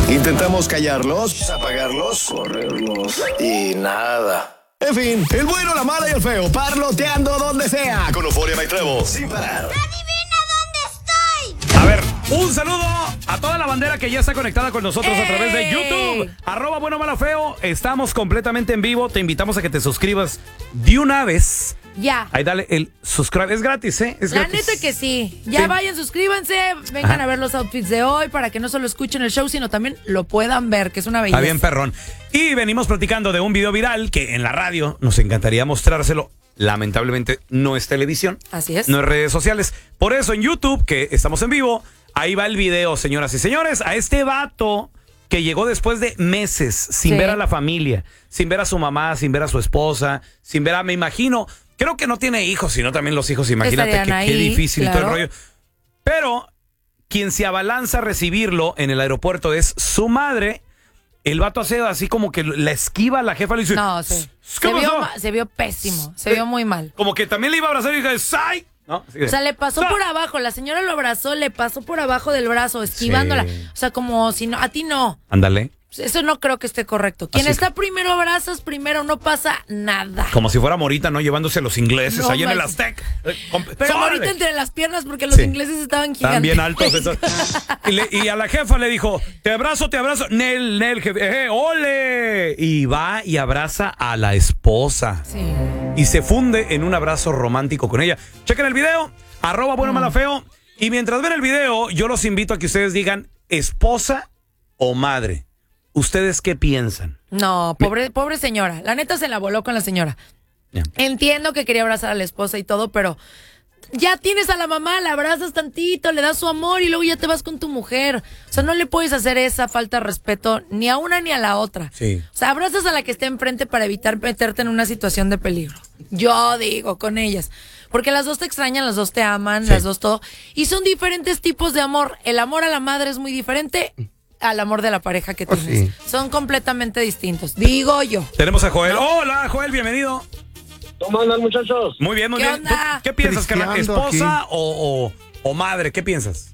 Intentamos callarlos, apagarlos, correrlos y nada. En fin, el bueno, la mala y el feo, parloteando donde sea. Con Euforia y Trevo, sin parar. ¡Adivina dónde estoy! A ver, un saludo a toda la bandera que ya está conectada con nosotros a través de YouTube. @bueno, mala, feo. Estamos completamente en vivo. Te invitamos a que te suscribas de una vez. Ya. Ahí dale el subscribe. Es gratis, ¿eh? Es La gratis. neta que sí. Ya vayan, suscríbanse, vengan a ver los outfits de hoy para que no solo escuchen el show, sino también lo puedan ver, que es una belleza. Está bien, perrón. Y venimos platicando de un video viral que en la radio nos encantaría mostrárselo. Lamentablemente no es televisión. Así es. No es redes sociales. Por eso en YouTube, que estamos en vivo, ahí va el video, señoras y señores. A este vato que llegó después de meses sin ver a la familia, sin ver a su mamá, sin ver a su esposa, sin ver a, me imagino, creo que no tiene hijos, sino también los hijos. Imagínate qué difícil, claro, todo el rollo. Pero quien se abalanza a recibirlo en el aeropuerto es su madre. El vato hace así como que la esquiva a la jefa, le dice... No, sí. Se vio pésimo, se vio muy mal. Como que también le iba a abrazar y dije, ¡sai! ¿No? O sea, le pasó por abajo, la señora lo abrazó, le pasó por abajo del brazo, esquivándola. Sí. O sea, como si no, a ti no. Ándale. Eso no creo que esté correcto. Quien está primero abrazas, primero no pasa nada. Como si fuera Morita, ¿no? Llevándose a los ingleses ahí en el Aztec. Pero Morita entre las piernas porque los ingleses estaban gigantes. Están bien altos. Y a la jefa le dijo, te abrazo. Nel, jefe, ¡ole! Y va y abraza a la esposa. Sí. Y se funde en un abrazo romántico con ella. Chequen el video, @bueno, mala, feo. Y mientras ven el video, yo los invito a que ustedes digan, ¿esposa o madre? ¿Ustedes qué piensan? No, pobre señora. La neta se la voló con la señora. Yeah. Entiendo que quería abrazar a la esposa y todo, pero ya tienes a la mamá, la abrazas tantito, le das su amor y luego ya te vas con tu mujer. O sea, no le puedes hacer esa falta de respeto ni a una ni a la otra. Sí. O sea, abrazas a la que esté enfrente para evitar meterte en una situación de peligro. Yo digo, con ellas. Porque las dos te extrañan, las dos te aman, las dos todo. Y son diferentes tipos de amor. El amor a la madre es muy diferente al amor de la pareja que tienes. Sí. Son completamente distintos, digo yo. Tenemos a Joel. ¿No? Hola, Joel, bienvenido. ¿Cómo andan, muchachos? Muy bien, muy bien. ¿Qué piensas, carnal? ¿Esposa o madre? ¿Qué piensas?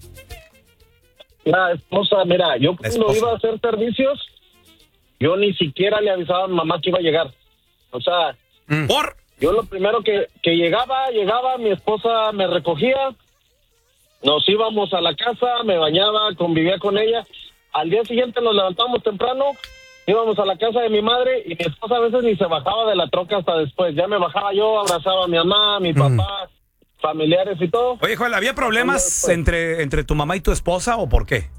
La esposa, mira, yo cuando iba a hacer servicios, yo ni siquiera le avisaba a mi mamá que iba a llegar. O sea, ¿por? Yo lo primero que llegaba, mi esposa me recogía, nos íbamos a la casa, me bañaba, convivía con ella. Al día siguiente nos levantamos temprano, íbamos a la casa de mi madre y mi esposa a veces ni se bajaba de la troca hasta después. Ya me bajaba yo, abrazaba a mi mamá, a mi papá, familiares y todo. Oye, Joel, ¿había problemas entre tu mamá y tu esposa o por qué?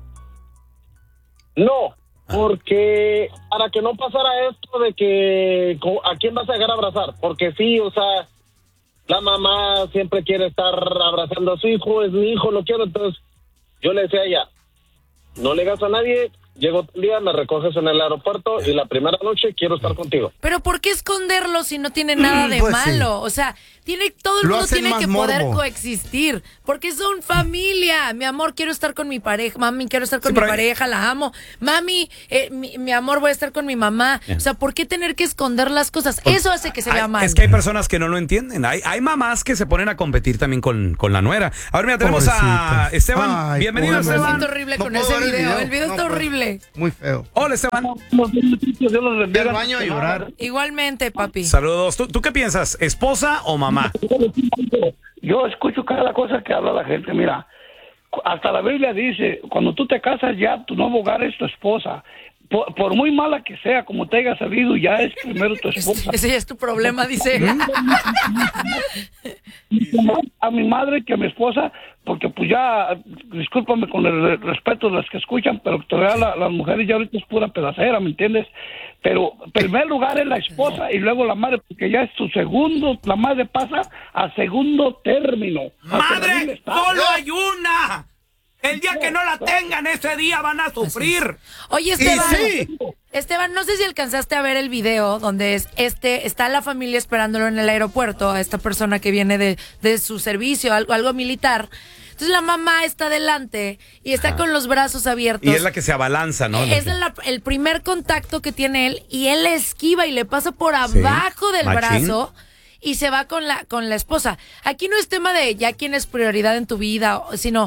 No, porque para que no pasara esto de que a quién vas a llegar a abrazar. Porque sí, o sea, la mamá siempre quiere estar abrazando a su hijo, es mi hijo, lo quiero. Entonces yo le decía a ella, no le hagas a nadie, llego un día, me recoges en el aeropuerto y la primera noche quiero estar contigo. Pero ¿por qué esconderlo si no tiene nada de malo? Sí. O sea, todo el mundo tiene que poder coexistir, porque son familia. Mi amor, quiero estar con mi pareja. Mami, quiero estar con mi pareja, la amo. Mami, mi amor, voy a estar con mi mamá. O sea, ¿por qué tener que esconder las cosas? Eso hace que se vea mal. Es que hay personas que no lo entienden. Hay mamás que se ponen a competir también con la nuera. A ver, mira, tenemos a Esteban. Ay, bienvenido, Esteban. Me siento horrible con ese video. El video está horrible. Muy feo. Hola, Esteban. Voy al baño a llorar. Igualmente, papi. Saludos. ¿Tú qué piensas? ¿Esposa o mamá? Yo escucho cada cosa que habla la gente. Mira, hasta la Biblia dice, cuando tú te casas ya tu nuevo hogar es tu esposa. Por muy mala que sea, como te haya sabido, ya es primero tu esposa. Ese ya es tu problema, dice. A mi madre que a mi esposa, porque pues ya, discúlpame con el respeto de las que escuchan, pero todavía las mujeres ya ahorita es pura pedacera, ¿me entiendes? Pero en primer lugar es la esposa y luego la madre, porque ya es tu segundo, la madre pasa a segundo término. ¡Madre, solo hay una! El día que no la tengan, ese día van a sufrir. Oye, Esteban, no sé si alcanzaste a ver el video donde está la familia esperándolo en el aeropuerto, a esta persona que viene de su servicio, algo militar. Entonces la mamá está adelante y está con los brazos abiertos. Y es la que se abalanza, ¿no? Es el primer contacto que tiene él y él le esquiva y le pasa por abajo del brazo y se va con la esposa. Aquí no es tema de ya quién es prioridad en tu vida, sino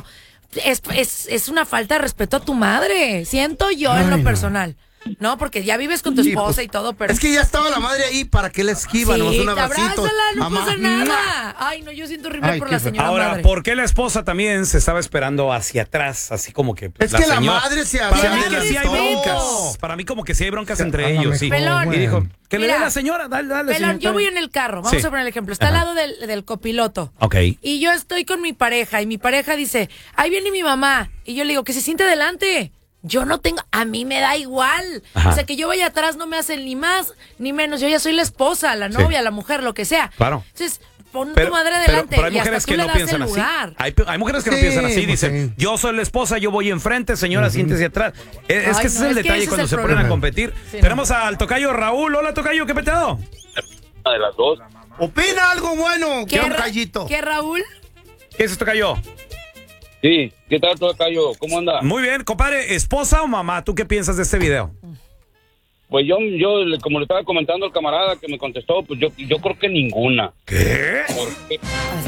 es una falta de respeto a tu madre. Siento yo en lo personal. No, porque ya vives con tu esposa pues, y todo, pero... Es que ya estaba la madre ahí, ¿para qué la esquiva? Sí, un te abracito. abrázala, no pasa nada. Ay, no, yo siento horrible por la señora Ahora, madre. ¿por qué la esposa también se estaba esperando hacia atrás? Así como que... Es que la madre se Para había mí que sí hay respeto. broncas. Para mí como que sí hay broncas entre ellos, sí. Pelón. Y dijo, que le dé Mira, la señora, dale, Pelón, señora. yo voy en el carro, vamos Sí. a poner el ejemplo. Está al lado del copiloto. Ok. Y yo estoy con mi pareja y mi pareja dice, ahí viene mi mamá. Y yo le digo, que se siente adelante. Yo no tengo, a mí me da igual. Ajá. O sea, que yo vaya atrás no me hacen ni más ni menos. Yo ya soy la esposa, la novia, la mujer, lo que sea. Claro. Entonces, pon tu madre adelante pero hay y hasta mujeres tú que le no das piensan el así. lugar. Hay mujeres que no piensan así. Dicen, sí. yo soy la esposa, yo voy enfrente, señora, siéntese atrás. Es Ay, que ese no, es el es que detalle ese cuando es se el ponen a problema. competir. Sí, Tenemos al tocayo Raúl. Hola, tocayo, ¿qué petado? De las dos. Opina algo bueno, ¿Qué, que un callito. ¿Qué, Raúl? ¿Qué es esto, tocayo? Sí, ¿qué tal, tocayo? ¿Cómo anda? Muy bien, compadre, ¿esposa o mamá? ¿Tú qué piensas de este video? Pues yo, como le estaba comentando al camarada que me contestó, pues yo creo que ninguna. ¿Qué? Porque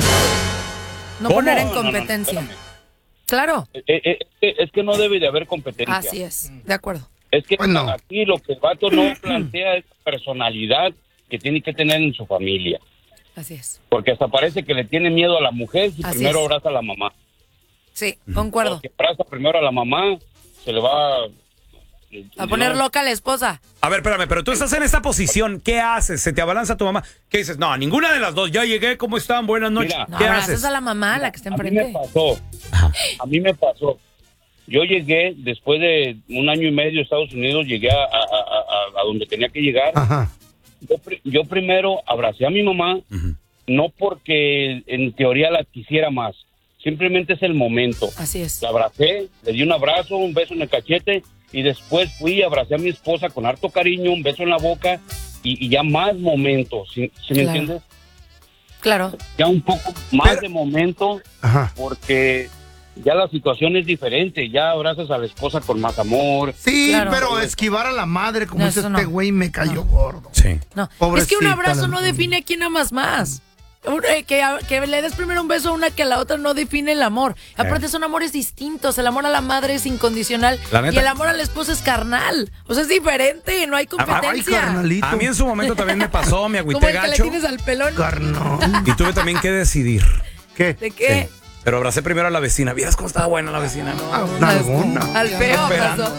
No ¿Cómo? poner en No, no, no, competencia. espérame. Claro, es que no debe de haber competencia. así es, de acuerdo. Es que Bueno. aquí lo que el vato no plantea es personalidad que tiene que tener en su familia. Así es. Porque hasta parece que le tiene miedo a la mujer si Así primero es. abraza a la mamá. Sí, concuerdo. Porque abraza primero a la mamá, se le va... A poner loca a la esposa. A ver, espérame, pero tú estás en esta posición, ¿qué haces? ¿Se te abalanza tu mamá? ¿Qué dices? No, ninguna de las dos, ya llegué, ¿cómo están? Buenas noches. Mira, No, ¿Qué abrazas haces? a la mamá, la que está A mí me enfrente. pasó. A mí me pasó. Yo llegué, después de 1 año y medio de Estados Unidos, llegué a donde tenía que llegar. Ajá. Yo primero abracé a mi mamá, no porque en teoría la quisiera más, simplemente es el momento. Así es. La abracé, le di un abrazo, un beso en el cachete, y después fui y abracé a mi esposa con harto cariño, un beso en la boca, y ya más momentos, ¿sí me Claro. entiendes? Claro. Ya un poco más Pero- de momento, Ajá. porque ya la situación es diferente, ya abrazas a la esposa con más amor. Sí, Claro. pero esquivar a la madre, como No, dice eso este no. güey, me cayó gordo. Sí. No, Pobrecita es que un abrazo la no mamá. define a quién amas más. Que le des primero un beso a una que a la otra no define el amor. Aparte son amores distintos. El amor a la madre es incondicional La neta. y el amor a la esposa es carnal. O sea, es diferente, no hay Ay, competencia. carnalito. A mí en su momento también me pasó, me Como agüité el que le gacho tienes al pelón. Carnal. y tuve también que decidir. ¿Qué? ¿De qué? Pero abracé primero a la vecina. ¿Vieras cómo estaba buena la vecina? No. Ah, una alguna. Al feo Esperando. abrazó.